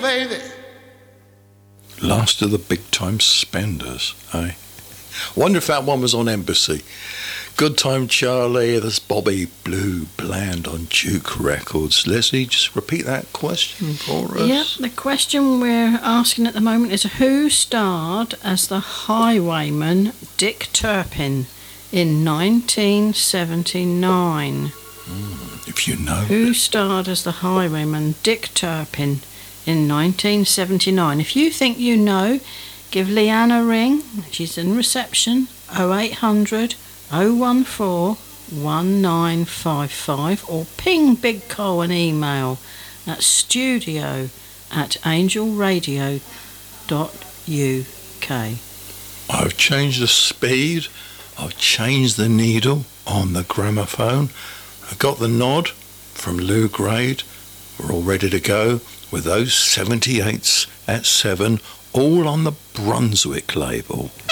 baby. Last of the big-time spenders, eh? Wonder if that one was on Embassy. Good Time Charlie, that's Bobby Blue Bland on Duke Records. Leslie, just repeat that question for us. Yep, the question we're asking at the moment is who starred as the highwayman Dick Turpin in 1979? If you know. Who starred as the highwayman Dick Turpin in 1979? If you think you know, give Leanne a ring. She's in reception. 0800 014 1955 or ping Big Cole an email at studio@angelradio.uk. I've changed the speed, I've changed the needle on the gramophone. I got the nod from Lou Grade. We're all ready to go with those 78s at 7, all on the Brunswick label.